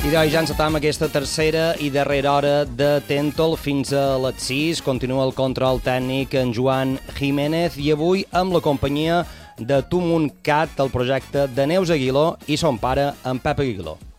I ja encetam aquesta tercera i darrera hora de Tentol fins a les 6. Continua el control tècnic en Joan Jiménez i avui amb la companyia de Tumuncat, el projecte de Neus Aguiló i son pare, en Pep Aguiló.